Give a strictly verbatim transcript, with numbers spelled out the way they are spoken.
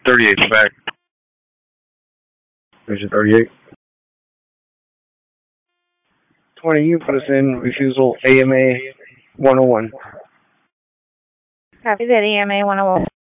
thirty-eight's back. Station thirty-eight. twenty, you put us in refusal A M A one oh one. Copy that, E M A one oh one.